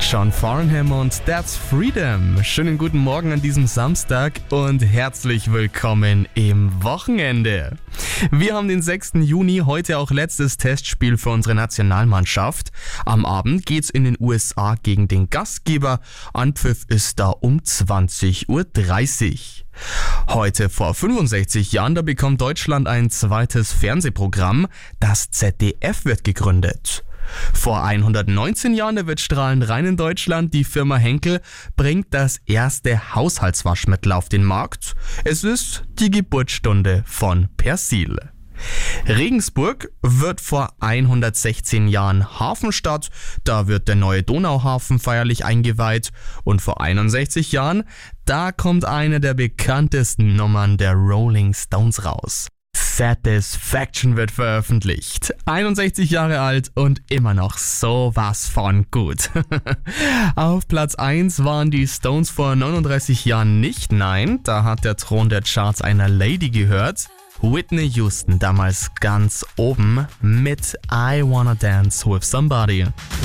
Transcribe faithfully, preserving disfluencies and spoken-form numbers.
John Farnham und That's Freedom. Schönen guten Morgen an diesem Samstag und herzlich willkommen im Wochenende. Wir haben den sechsten Juni, heute auch letztes Testspiel für unsere Nationalmannschaft. Am Abend geht's in den U S A gegen den Gastgeber. Anpfiff ist da um zwanzig Uhr dreißig. Heute vor fünfundsechzig Jahren, da bekommt Deutschland ein zweites Fernsehprogramm. Das Z D F wird gegründet. Vor hundertneunzehn Jahren, da wird strahlend rein in Deutschland. Die Firma Henkel bringt das erste Haushaltswaschmittel auf den Markt. Es ist die Geburtsstunde von Persil. Regensburg wird vor hundertsechzehn Jahren Hafenstadt. Da wird der neue Donauhafen feierlich eingeweiht. Und vor einundsechzig Jahren, da kommt eine der bekanntesten Nummern der Rolling Stones raus. Satisfaction wird veröffentlicht. einundsechzig Jahre alt und immer noch sowas von gut. Auf Platz eins waren die Stones vor neununddreißig Jahren nicht, nein, da hat der Thron der Charts einer Lady gehört. Whitney Houston damals ganz oben mit I Wanna Dance With Somebody.